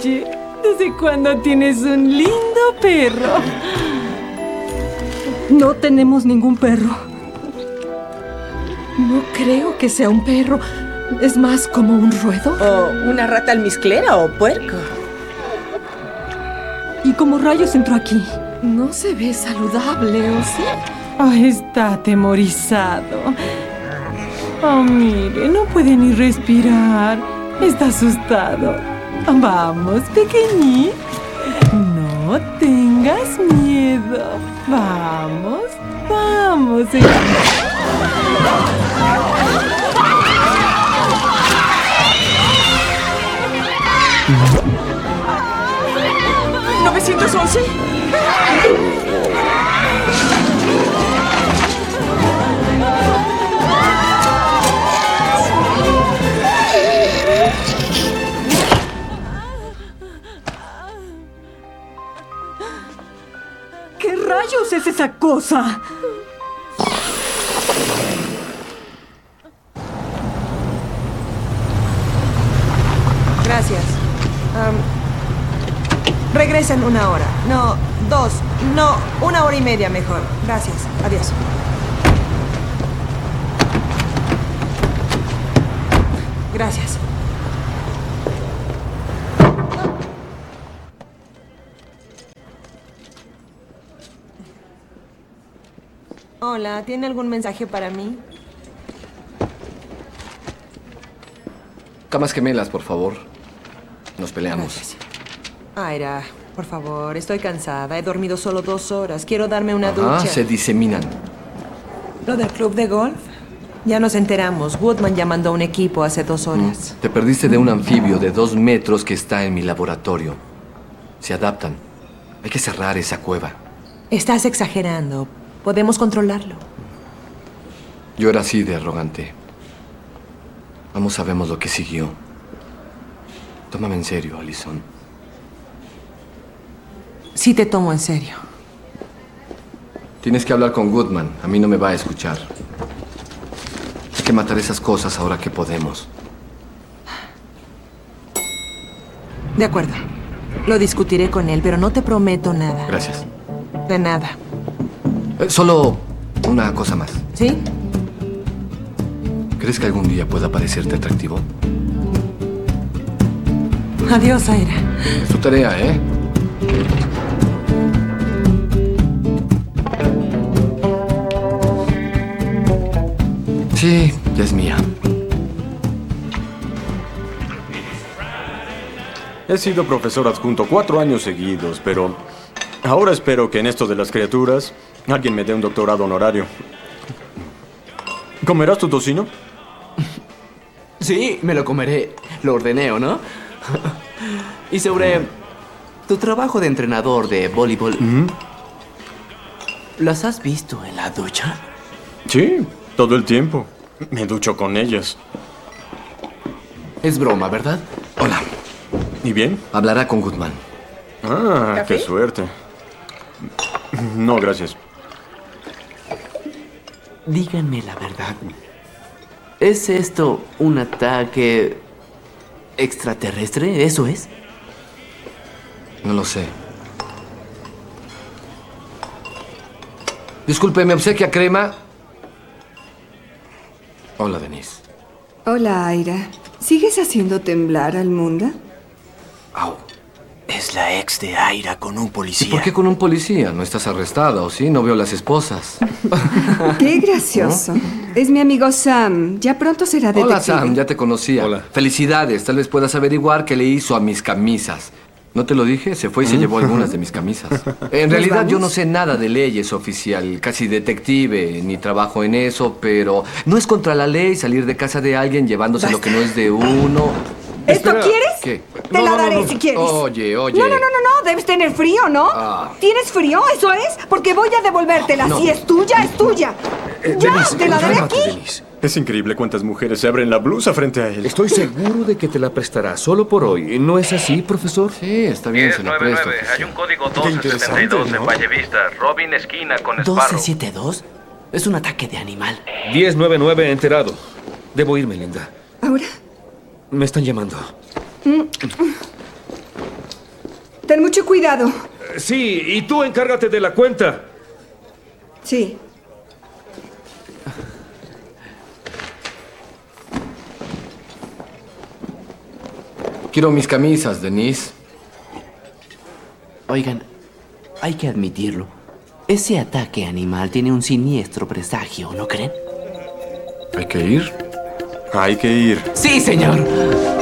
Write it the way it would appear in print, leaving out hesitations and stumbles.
Oye, ¿desde cuándo tienes un lindo perro? No tenemos ningún perro. No creo que sea un perro. Es más como un roedor. ¿O una rata almizclera o puerco? ¿Y cómo rayos entró aquí? No se ve saludable, ¿o sí? Oh, está atemorizado. Oh, mire, no puede ni respirar. Está asustado. Vamos, pequeñín. No tengas miedo. Vamos, vamos. 911. ¿Qué rayos es esa cosa? Gracias. Regresa en 1 hora. No, 2. No, 1 hora y media mejor. Gracias. Adiós. Gracias. Hola, ¿tiene algún mensaje para mí? Camas gemelas, por favor. Nos peleamos. Gracias. Aira, por favor, estoy cansada. He dormido solo 2 horas. Quiero darme una ducha. Se diseminan. ¿Lo del club de golf? Ya nos enteramos. Woodman ya mandó un equipo hace 2 horas. Te perdiste de un anfibio de 2 metros que está en mi laboratorio. Se adaptan. Hay que cerrar esa cueva. Estás exagerando. Podemos controlarlo. Yo era así de arrogante. Ambos sabemos lo que siguió. Tómame en serio, Allison. Sí te tomo en serio. Tienes que hablar con Goodman. A mí no me va a escuchar. Hay que matar esas cosas ahora que podemos. De acuerdo. Lo discutiré con él, pero no te prometo nada. Gracias. De nada. Solo una cosa más. ¿Sí? ¿Crees que algún día pueda parecerte atractivo? Adiós, Aira. Es tu tarea, ¿eh? Sí, ya es mía. He sido profesor adjunto 4 años seguidos, pero ahora espero que en esto de las criaturas alguien me dé un doctorado honorario. ¿Comerás tu tocino? Sí, me lo comeré. Lo ordené, ¿o no? Y sobre tu trabajo de entrenador de voleibol, ¿las has visto en la ducha? Sí, todo el tiempo. Me ducho con ellas. Es broma, ¿verdad? Hola. ¿Y bien? Hablará con Goodman. Ah, ¿Café? qué suerte. No, gracias. Díganme la verdad. ¿Es esto un ataque extraterrestre? ¿Eso es? No lo sé. Disculpe, ¿me obsequia crema? Hola, Denise. Hola, Aira. ¿Sigues haciendo temblar al mundo? Au. Es la ex de Aira con un policía. ¿Por qué con un policía? ¿No estás arrestada o sí? No veo las esposas. ¡Qué gracioso! Es mi amigo Sam. Ya pronto será detective. Hola, Sam. Ya te conocía. Hola. Felicidades. Tal vez puedas averiguar qué le hizo a mis camisas. ¿No te lo dije? Se fue y se llevó algunas de mis camisas. En realidad yo no sé nada de leyes, oficial. Casi detective, ni trabajo en eso, pero no es contra la ley salir de casa de alguien llevándose lo que no es de uno. ¿Esto Espera. quieres? ¿Qué? Te la daré si quieres. Oye. No, debes tener frío, ¿no? Ah. ¿Tienes frío? ¿Eso es? Porque voy a devolvértela. No. Si es tuya, es tuya. ¡Ya! Denise, ¡Te la daré cálmate, aquí! Denise. Es increíble cuántas mujeres se abren la blusa frente a él. Estoy seguro de que te la prestará solo por hoy. ¿No es así, profesor? Sí, está bien, se la presto. 1099, hay un código Qué interesante, 1272 ¿no? en Valle Vista, Robin esquina con Sparrow. 1272. Es un ataque de animal. 1099 enterado. Debo irme, Linda. ¿Ahora? Me están llamando. Ten mucho cuidado. Sí, y tú encárgate de la cuenta. Sí. Quiero mis camisas, Denise. Oigan, hay que admitirlo. Ese ataque animal tiene un siniestro presagio, ¿no creen? ¿Hay que ir? Hay que ir. ¡Sí, señor!